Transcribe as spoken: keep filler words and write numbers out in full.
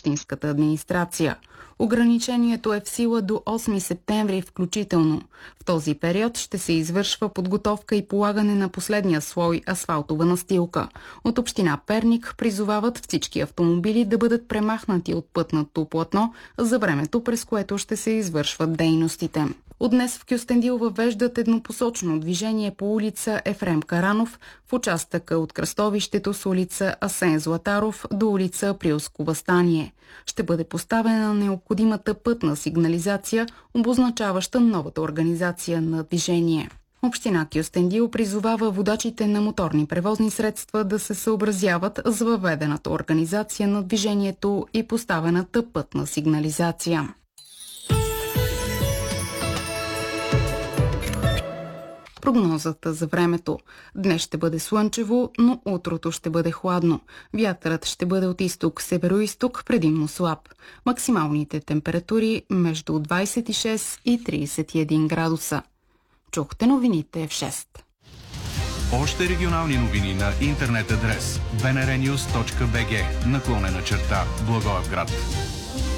общинската администрация. Ограничението е в сила до осми септември включително. В този период ще се извършва подготовка и полагане на последния слой асфалтова настилка. От община Перник призовават всички автомобили да бъдат премахнати от пътното платно за времето, през което ще се извършват дейностите. От днес в Кюстендил въвеждат еднопосочно движение по улица Ефрем Каранов в участъка от кръстовището с улица Асен Златаров до улица Априлско въстание. Ще бъде поставена необходимата пътна сигнализация, обозначаваща новата организация на движение. Община Кюстендил призовава водачите на моторни превозни средства да се съобразяват с въведената организация на движението и поставената пътна сигнализация. Прогнозата за времето. Днес ще бъде слънчево, но утрото ще бъде хладно. Вятърът ще бъде от изток-североизток, предимно слаб. Максималните температури между двадесет и шест и тридесет и един градуса. Чухте новините в шест. Още регионални новини на интернет адрес би ен ар нюз точка би джи наклонена черта Благоевград.